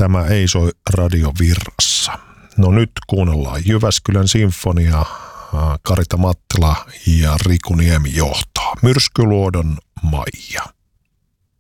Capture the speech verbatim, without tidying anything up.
Tämä ei soi radiovirrassa. No nyt kuunnellaan Jyväskylän sinfonia, Karita Mattila ja Riku Niemi johtaa. Myrskyluodon Maija.